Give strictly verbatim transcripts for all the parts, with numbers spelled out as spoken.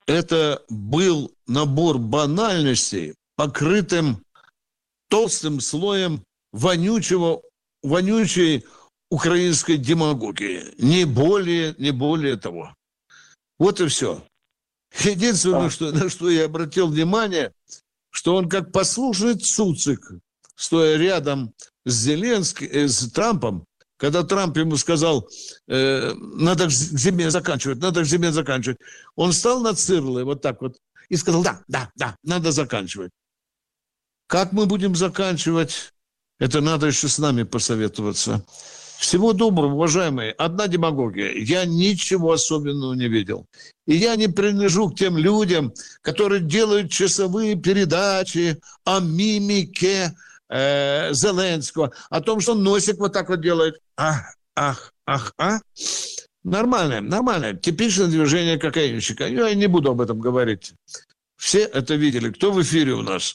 это был набор банальностей, покрытым толстым слоем вонючего, вонючей украинской демагогии. Не более, не более того. Вот и все. Единственное, а. что, на что я обратил внимание, что он как послушный цуцик, стоя рядом с Зеленским, э, с Трампом, когда Трамп ему сказал, э, надо к зиме заканчивать, надо к зиме заканчивать, он встал на цирлы вот так вот и сказал, да, да, да, надо заканчивать. Как мы будем заканчивать, это надо еще с нами посоветоваться. Всего доброго, уважаемые. Одна демагогия. Я ничего особенного не видел. И я не принадлежу к тем людям, которые делают часовые передачи о мимике э, Зеленского, о том, что он носик вот так вот делает. Ах, ах, ах, а? Нормальное, нормальное. Типичное движение кокаинщика. Я не буду об этом говорить. Все это видели. Кто в эфире у нас?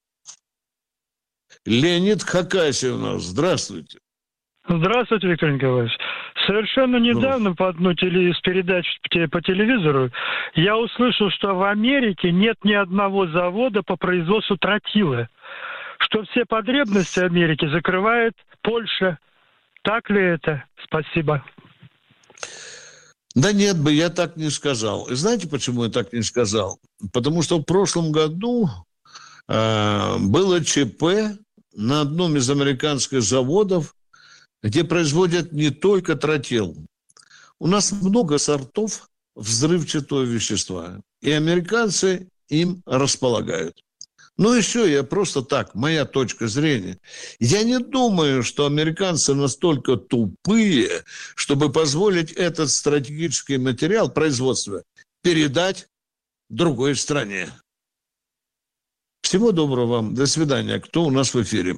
Леонид Хакасия у нас. Здравствуйте. Здравствуйте, Виктор Николаевич. Совершенно недавно по одной теле... из передач по телевизору я услышал, что в Америке нет ни одного завода по производству тротила, что все потребности Америки закрывает Польша. Так ли это? Спасибо. Да нет бы, я так не сказал. И знаете, почему я так не сказал? Потому что в прошлом году э, было ЧП на одном из американских заводов, где производят не только тротил. У нас много сортов взрывчатого вещества, и американцы им располагают. Ну еще я просто так, моя точка зрения. Я не думаю, что американцы настолько тупые, чтобы позволить этот стратегический материал производства передать другой стране. Всего доброго вам. До свидания. Кто у нас в эфире?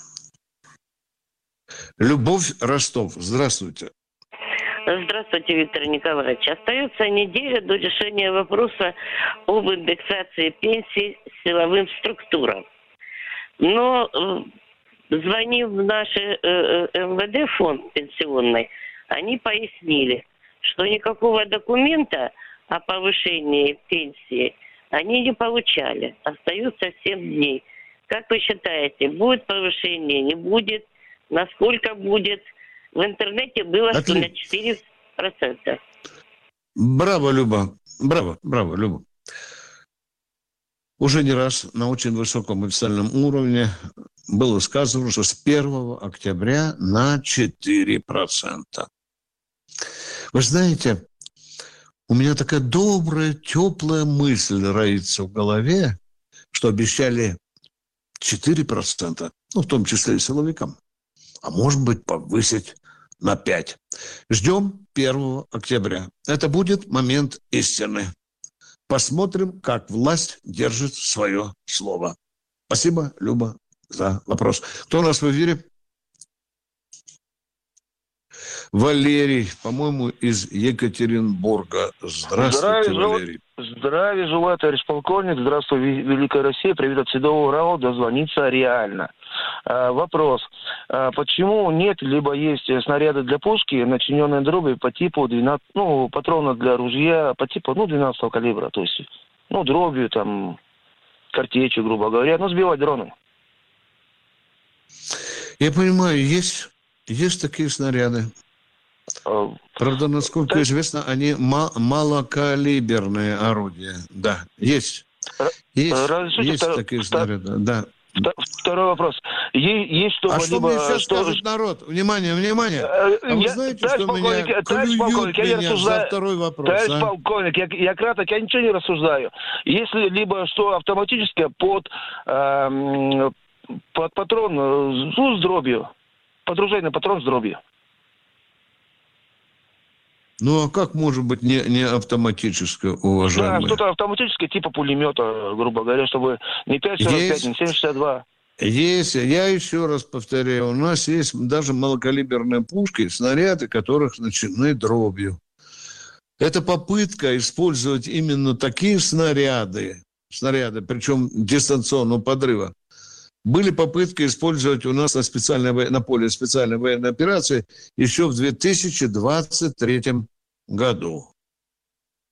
Любовь, Ростов. Здравствуйте. Здравствуйте, Виктор Николаевич. Остается неделя до решения вопроса об индексации пенсий силовым структурам. Но звонив в наш эм вэ дэ фонд пенсионный, они пояснили, что никакого документа о повышении пенсии они не получали. Остаются семь дней. Как вы считаете, будет повышение, не будет? Насколько будет? В интернете было, Отли... что на четыре процента. Браво, Люба. Браво, браво, Люба. Уже не раз на очень высоком официальном уровне было сказано, что с первого октября на четыре процента. Вы знаете, у меня такая добрая, теплая мысль роится в голове, что обещали четыре процента, ну, в том числе и силовикам. А может быть, повысить на пять. Ждем первого октября. Это будет момент истины. Посмотрим, как власть держит свое слово. Спасибо, Люба, за вопрос. Кто у нас в эфире? Валерий, по-моему, из Екатеринбурга. Здравствуйте, Здравия, Валерий. Здравия желаю, товарищ полковник. Здравствуй, Великая Россия. Привет от Седого Урала. Дозвониться реально. А, вопрос. А, почему нет, либо есть снаряды для пушки, начиненные дробью по типу двенадцать, ну, патрона для ружья по типу, ну, двенадцатого калибра, то есть, ну, дробью, там, картечью, грубо говоря, ну, сбивать дроны. Я понимаю, есть, есть такие снаряды. Правда, насколько так... известно, они ма- малокалиберные орудия. Да, есть. Есть, есть втор... такие снаряды, да. Второй вопрос. Есть что-либо... А что мне сейчас что... скажет народ? Внимание, внимание. А вы я... знаете, товарищ что меня клюют меня рассуждаю... за второй вопрос? Товарищ а? полковник, я, я краток, я ничего не рассуждаю. Если либо что автоматическое под, э, под патрон, ну, с дробью, подружейный патрон с дробью. Ну, а как может быть не, не автоматическое, уважаемый? Да, что-то автоматическое, типа пулемета, грубо говоря, чтобы не пять сорок пять, не семь шестьдесят два. Есть, я еще раз повторяю, у нас есть даже малокалиберные пушки, снаряды, которых начинены дробью. Это попытка использовать именно такие снаряды, снаряды, причем дистанционного подрыва. Были попытки использовать у нас на, специальной, на поле специальной военной операции еще в две тысячи двадцать третьем году.